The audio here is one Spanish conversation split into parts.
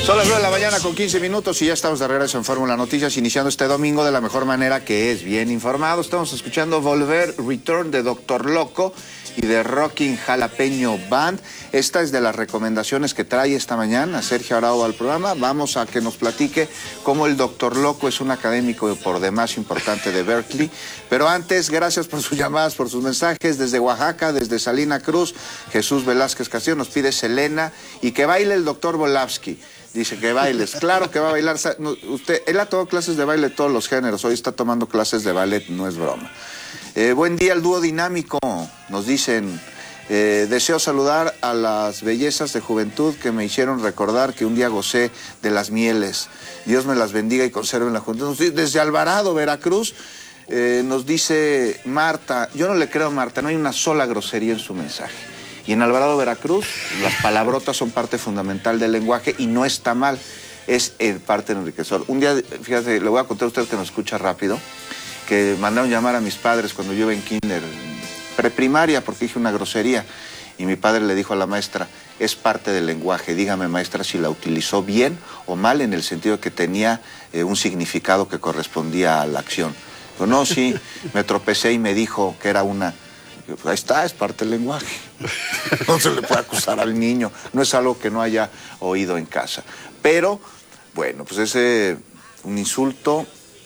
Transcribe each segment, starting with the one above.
Son las 9 de la mañana con 15 minutos y ya estamos de regreso en Fórmula Noticias, iniciando este domingo de la mejor manera, que es bien informado. Estamos escuchando Volver, Return de Doctor Loco y de Rocking Jalapeño Band. Esta es de las recomendaciones que trae esta mañana Sergio Arau al programa. Vamos a que nos platique cómo el Doctor Loco es un académico por demás importante de Berkeley. Pero antes, gracias por sus llamadas, por sus mensajes. Desde Oaxaca, desde Salina Cruz, Jesús Velázquez Castillo nos pide Selena y que baile el doctor Volavsky. Dice que bailes, claro que va a bailar. Él ha tomado clases de baile de todos los géneros, hoy está tomando clases de ballet, no es broma. Buen día al dúo dinámico, nos dicen. Deseo saludar a las bellezas de juventud que me hicieron recordar que un día gocé de las mieles. Dios me las bendiga y conserve en la juventud. Desde Alvarado, Veracruz, nos dice Marta. Yo no le creo a Marta, no hay una sola grosería en su mensaje. Y en Alvarado, Veracruz, las palabrotas son parte fundamental del lenguaje y no está mal, es parte enriquecedor. Un día, fíjate, le voy a contar a usted que nos escucha rápido, que mandaron llamar a mis padres cuando yo iba en kinder, preprimaria, porque dije una grosería. Y mi padre le dijo a la maestra, es parte del lenguaje, dígame maestra si la utilizó bien o mal, en el sentido de que tenía un significado que correspondía a la acción. Pero no, sí, me tropecé y me dijo que era una... Pues ahí está, es parte del lenguaje. No se le puede acusar al niño, no es algo que no haya oído en casa. Pero, bueno, pues es un insulto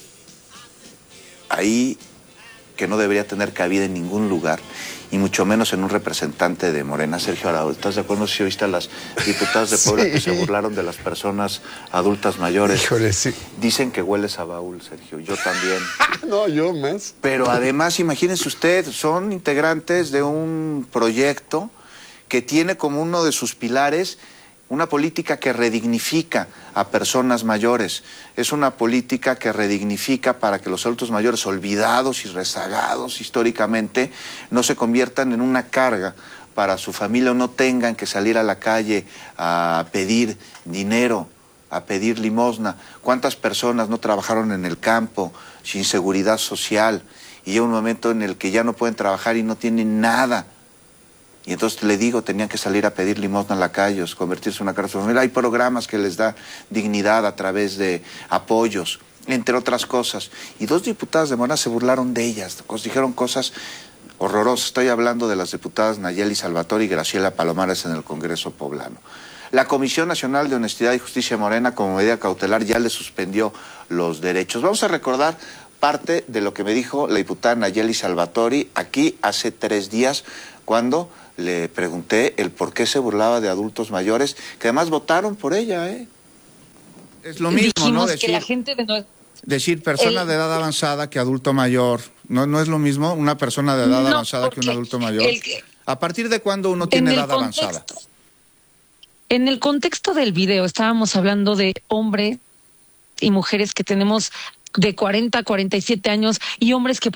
ahí que no debería tener cabida en ningún lugar, y mucho menos en un representante de Morena. Sergio Arau, ¿estás de acuerdo si oíste a las diputadas de Puebla que se burlaron de las personas adultas mayores? Híjole, sí. Dicen que hueles a baúl, Sergio, yo también. No, yo más. Pero además, imagínense usted, son integrantes de un proyecto que tiene como uno de sus pilares una política que redignifica a personas mayores. Es una política que redignifica para que los adultos mayores, olvidados y rezagados históricamente, no se conviertan en una carga para su familia o no tengan que salir a la calle a pedir dinero, a pedir limosna. ¿Cuántas personas no trabajaron en el campo sin seguridad social y llega un momento en el que ya no pueden trabajar y no tienen nada? Y entonces le digo, tenían que salir a pedir limosna a la calle, convertirse en una casa familiar. Hay programas que les da dignidad a través de apoyos, entre otras cosas. Y dos diputadas de Morena se burlaron de ellas, dijeron cosas horrorosas. Estoy hablando de las diputadas Nayeli Salvatore y Graciela Palomares en el Congreso Poblano. La Comisión Nacional de Honestidad y Justicia Morena, como medida cautelar, ya le suspendió los derechos. Vamos a recordar parte de lo que me dijo la diputada Nayeli Salvatore aquí hace 3 días, cuando le pregunté el por qué se burlaba de adultos mayores, que además votaron por ella, ¿eh? Es lo mismo, dijimos, ¿no? Que la gente de decir persona de edad avanzada que adulto mayor. ¿No es lo mismo una persona de edad avanzada que un adulto mayor? ¿A partir de cuándo uno tiene edad avanzada? En el contexto del video estábamos hablando de hombres y mujeres que tenemos de 40 a 47 años y hombres que